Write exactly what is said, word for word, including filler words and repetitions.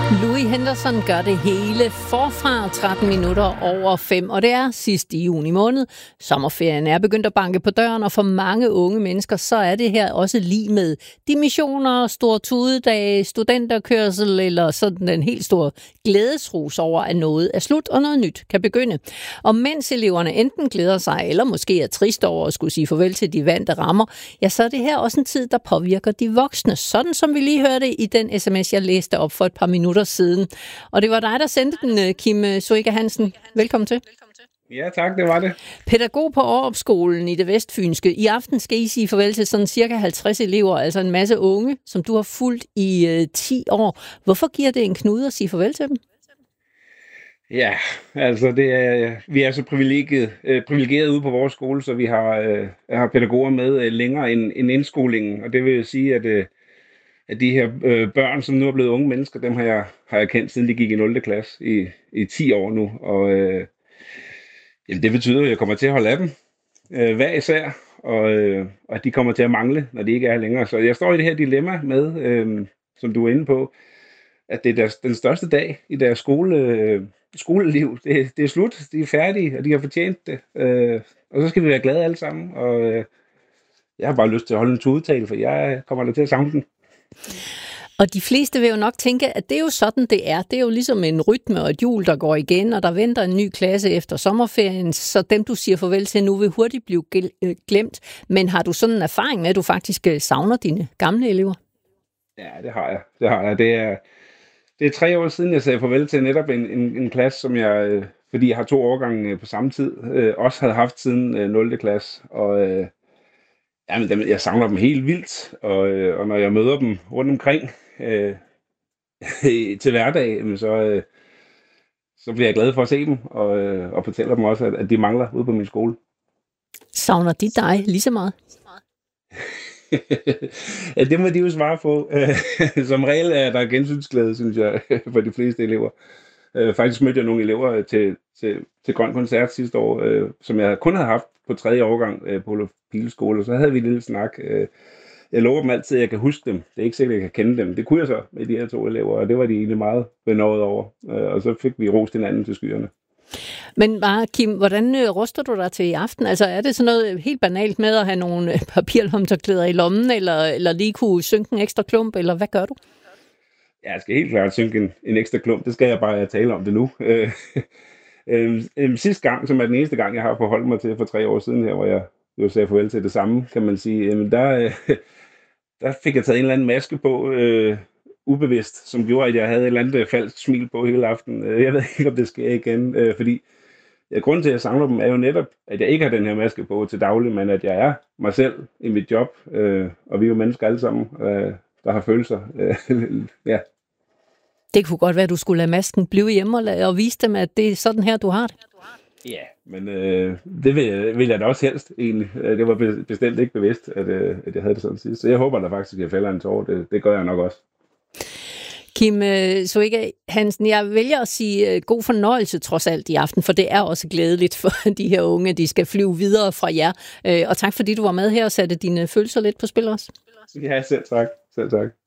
Louis Henderson gør det hele forfra tretten minutter over fem, og det er sidst i juni måned. Sommerferien er begyndt at banke på døren, og for mange unge mennesker, så er det her også lige med dimissioner, store tudedage, studenterkørsel eller sådan den helt store glædesrus over, at noget er slut og noget nyt kan begynde. Og mens eleverne enten glæder sig, eller måske er trist over at skulle sige farvel til de vante rammer, ja, så er det her også en tid, der påvirker de voksne, sådan som vi lige hørte i den sms, jeg læste op for et par minutter siden. Og det var dig, der sendte den, Kim Zoega Hansen. Velkommen til. Ja, tak, det var det. Pædagog på Aarup-skolen i det vestfynske. I aften skal I sige farvel til sådan cirka halvtreds elever, altså en masse unge, som du har fulgt i øh, ti år. Hvorfor giver det en knude at sige farvel til dem? Ja, altså det er, vi er så privilegeret, øh, privilegeret ude på vores skole, så vi har, øh, har pædagoger med øh, længere end, end indskolingen. Og det vil sige, at øh, at de her øh, børn, som nu er blevet unge mennesker, dem har jeg, har jeg kendt, siden de gik i nul klasse i, i ti år nu. Og øh, jamen, det betyder, at jeg kommer til at holde af dem øh, hver især, og, øh, og at de kommer til at mangle, når de ikke er her længere. Så jeg står i det her dilemma med, øh, som du er inde på, at det er deres, den største dag i deres skole, øh, skoleliv. Det, det er slut, de er færdige, og de har fortjent det. Øh, og så skal vi være glade alle sammen. Og øh, jeg har bare lyst til at holde en tudetale, for jeg kommer da til at savne den. Og de fleste vil jo nok tænke, at det er jo sådan, det er. Det er jo ligesom en rytme og et hjul, der går igen, og der venter en ny klasse efter sommerferien, så dem, du siger farvel til nu, vil hurtigt blive glemt. Men har du sådan en erfaring med, at du faktisk savner dine gamle elever? Ja, det har jeg. Det har jeg. Det er, det er tre år siden, jeg sagde farvel til netop en, en, en klasse, som jeg, fordi jeg har to årgange på samme tid, også havde haft siden nul klasse, og jamen, jeg savner dem helt vildt, og, og når jeg møder dem rundt omkring øh, til hverdag, så, øh, så bliver jeg glad for at se dem, og, og fortæller dem også, at, at de mangler ude på min skole. Savner de dig lige så meget? Ja, det må de jo svare på. Som regel er der gensynsglæde, synes jeg, for de fleste elever. Faktisk mødte jeg nogle elever til, til, til Grøn Koncert sidste år, som jeg kun havde haft på tredje årgang på Olof Piles skole, og så havde vi en lille snak. Jeg lover dem altid, at jeg kan huske dem. Det er ikke sikkert, at jeg kan kende dem. Det kunne jeg så med de her to elever, og det var de egentlig meget benådet over. Og så fik vi rost hinanden til skyerne. Men bare, Kim, hvordan ruster du dig til i aften? Altså er det sådan noget helt banalt med at have nogle papirlomterklæder i lommen, eller, eller lige kunne synke en ekstra klump, eller hvad gør du? Ja, jeg skal helt klart synke en, en ekstra klump. Det skal jeg bare tale om det nu. Øhm, sidste gang, som er den eneste gang, jeg har forholdt mig til for tre år siden her, hvor jeg jo sagde farvel til det samme, kan man sige. Jamen, der, øh, der fik jeg taget en eller anden maske på, øh, ubevidst, som gjorde, at jeg havde et eller andet falsk smil på hele aftenen. Jeg ved ikke, om det sker igen, øh, fordi ja, grunden til, at jeg savner dem, er jo netop, at jeg ikke har den her maske på til daglig, men at jeg er mig selv i mit job, øh, og vi er jo mennesker alle sammen, øh, der har følelser. Øh, ja. Det kunne godt være, at du skulle lade masken blive hjemme og, lade, og vise dem, at det er sådan her, du har det. Ja, men øh, det vil jeg, vil jeg da også helst egentlig. Det var bestemt ikke bevidst, at, øh, at jeg havde det sådan sidst. Så jeg håber da faktisk, at jeg falder en tår. Det, det gør jeg nok også. Kim Zoega Hansen, jeg vælger at sige god fornøjelse trods alt i aften, for det er også glædeligt for de her unge, de skal flyve videre fra jer. Og tak fordi du var med her og satte dine følelser lidt på spil også. Ja, selv tak. Selv tak.